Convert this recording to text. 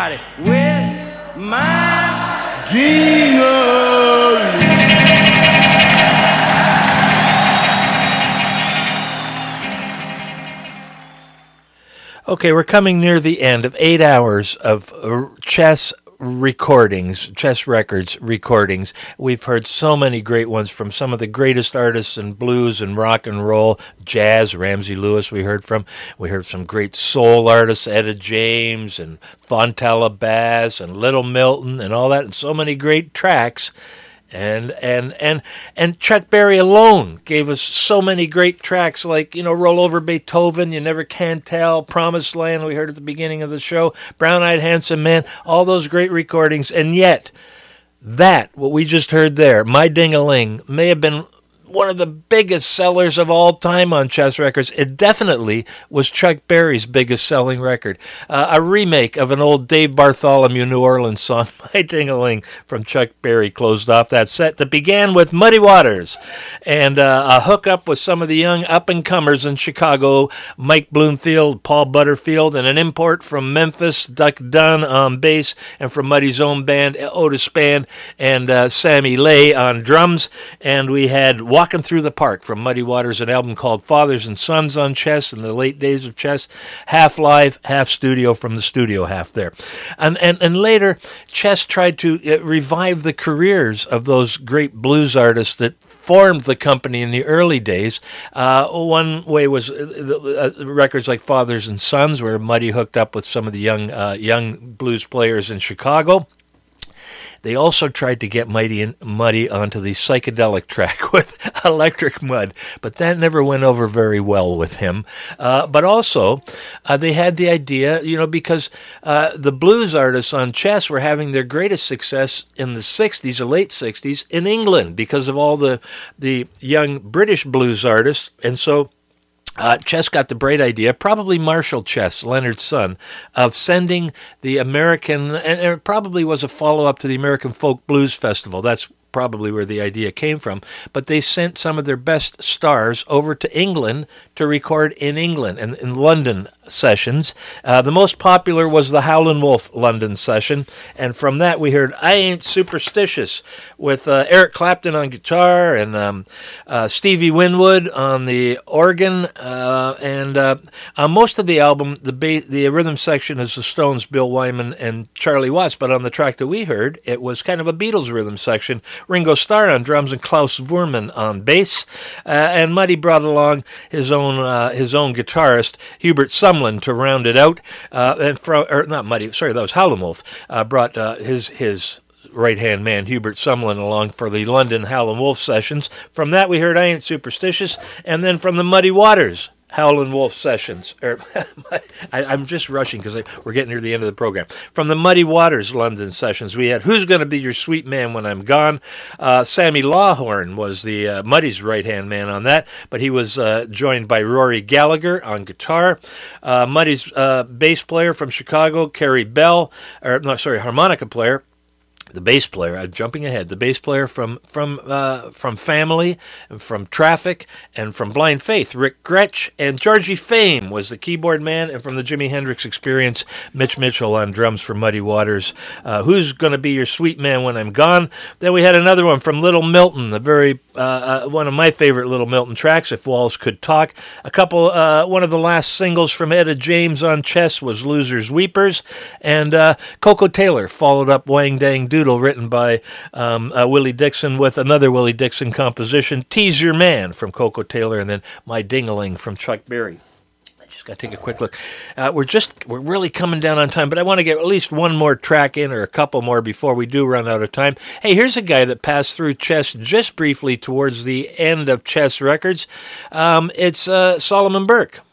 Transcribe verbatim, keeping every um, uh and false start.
everybody with my ding-a-ling. Okay, we're coming near the end of eight hours of uh, Chess recordings, Chess Records recordings. We've heard so many great ones from some of the greatest artists in blues and rock and roll, jazz. Ramsey Lewis we heard from. We heard some great soul artists, Etta James and Fontella Bass and Little Milton and all that, and so many great tracks. And and and and Chuck Berry alone gave us so many great tracks like, you know, Roll Over Beethoven, You Never Can Tell, Promised Land we heard at the beginning of the show, Brown Eyed Handsome Man, all those great recordings. And yet, that, what we just heard there, My Ding-a-Ling, may have been one of the biggest sellers of all time on Chess Records. It definitely was Chuck Berry's biggest selling record. Uh, a remake of an old Dave Bartholomew New Orleans song, My Ding-a-Ling, from Chuck Berry, closed off that set that began with Muddy Waters and uh, a hookup with some of the young up-and-comers in Chicago, Mike Bloomfield, Paul Butterfield, and an import from Memphis, Duck Dunn on bass, and from Muddy's own band, Otis Band, and uh, Sammy Lay on drums. And we had Walking Through the Park from Muddy Waters, an album called Fathers and Sons on Chess in the late days of Chess, half live, half studio from the studio half there. And and, and later, Chess tried to uh, revive the careers of those great blues artists that formed the company in the early days. Uh, one way was uh, uh, records like Fathers and Sons, where Muddy hooked up with some of the young uh, young blues players in Chicago. They also tried to get Mighty and Muddy onto the psychedelic track with Electric Mud, but that never went over very well with him. Uh, but also, uh, they had the idea, you know, because uh, the blues artists on Chess were having their greatest success in the sixties, or late sixties, in England because of all the, the young British blues artists. And so Uh, Chess got the bright idea, probably Marshall Chess, Leonard's son, of sending the American, and it probably was a follow-up to the American Folk Blues Festival. That's probably where the idea came from. But they sent some of their best stars over to England to record in England and in London sessions. Uh, the most popular was the Howlin' Wolf London session, and from that we heard I Ain't Superstitious with uh, Eric Clapton on guitar and um, uh, Stevie Winwood on the organ, uh, and uh, on most of the album, the ba- the rhythm section is the Stones, Bill Wyman, and Charlie Watts, but on the track that we heard, it was kind of a Beatles rhythm section. Ringo Starr on drums and Klaus Voormann on bass, uh, and Muddy brought along his own uh, his own guitarist, Hubert Sumlin, to round it out. Uh, and from, or not Muddy, sorry, that was Howlin' Wolf, uh, brought uh, his his right-hand man, Hubert Sumlin, along for the London Howlin' Wolf sessions. From that, we heard I Ain't Superstitious, and then from the Muddy Waters Howlin' Wolf sessions. Er, I, I'm just rushing because we're getting near the end of the program. From the Muddy Waters London sessions, we had Who's Gonna Be Your Sweet Man When I'm Gone? Uh, Sammy Lawhorn was the uh, Muddy's right-hand man on that, but he was uh, joined by Rory Gallagher on guitar. Uh, Muddy's uh, bass player from Chicago, Kerry Bell, or no, sorry, harmonica player, the bass player, I'm jumping ahead, the bass player from from uh, from Family, from Traffic, and from Blind Faith, Rick Gretsch, and Georgie Fame was the keyboard man, and from the Jimi Hendrix Experience, Mitch Mitchell on drums for Muddy Waters. Uh, Who's Gonna Be Your Sweet Man When I'm Gone? Then we had another one from Little Milton, the very uh, uh, one of my favorite Little Milton tracks, If Walls Could Talk. A couple, uh, one of the last singles from Etta James on Chess was Losers Weepers, and uh, Coco Taylor followed up Wang Dang Doodle, written by um, uh, Willie Dixon, with another Willie Dixon composition, Tease Your Man from Coco Taylor, and then My Ding-a-Ling from Chuck Berry. I just got to take a quick look. Uh, we're just, we're really coming down on time, but I want to get at least one more track in, or a couple more before we do run out of time. Hey, here's a guy that passed through Chess just briefly towards the end of Chess Records. Um, it's uh, Solomon Burke.